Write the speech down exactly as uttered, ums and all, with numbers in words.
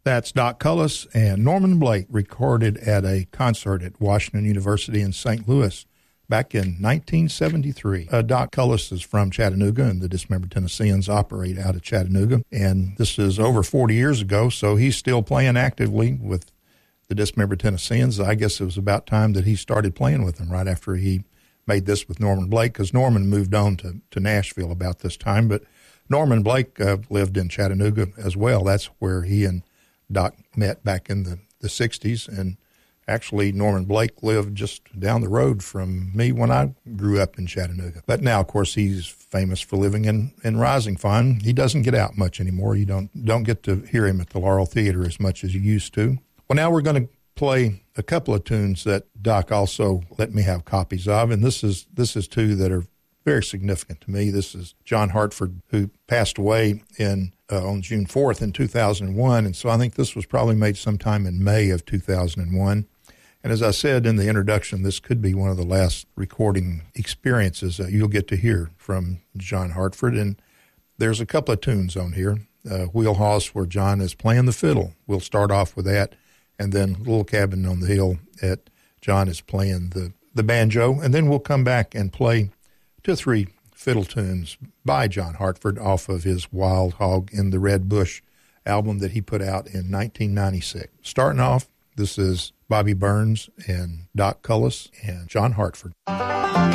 That's Doc Cullis and Norman Blake recorded at a concert at Washington University in Saint Louis back in nineteen seventy-three. Uh, Doc Cullis is from Chattanooga, and the Dismembered Tennesseans operate out of Chattanooga. And this is over forty years ago, so he's still playing actively with the Dismembered Tennesseans. I guess it was about time that he started playing with them right after he made this with Norman Blake, because Norman moved on to, to Nashville about this time. But Norman Blake uh, lived in Chattanooga as well. That's where he and Doc met back in the, the sixties, and actually Norman Blake lived just down the road from me when I grew up in Chattanooga. But now, of course, he's famous for living in, in Rising Fun. He doesn't get out much anymore. You don't don't get to hear him at the Laurel Theater as much as you used to. Well, now we're going to play a couple of tunes that Doc also let me have copies of, and this is this is two that are very significant to me. This is John Hartford, who passed away in uh, on June fourth in two thousand one, and so I think this was probably made sometime in May of two thousand one. And as I said in the introduction, this could be one of the last recording experiences that you'll get to hear from John Hartford, and there's a couple of tunes on here. Uh, Wheelhouse, where John is playing the fiddle. We'll start off with that, and then Little Cabin on the Hill, at John is playing the, the banjo, and then we'll come back and play two or three fiddle tunes by John Hartford off of his Wild Hog in the Red Bush album that he put out in nineteen ninety-six. Starting off, this is Bobby Burns and Doc Cullis and John Hartford.